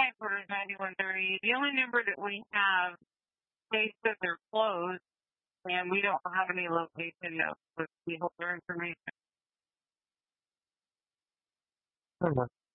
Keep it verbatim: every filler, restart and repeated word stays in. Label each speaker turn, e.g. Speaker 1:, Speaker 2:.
Speaker 1: headquarters, ninety-one thirty. The only number that we have states that they're closed, and we don't have any location of with the holder information.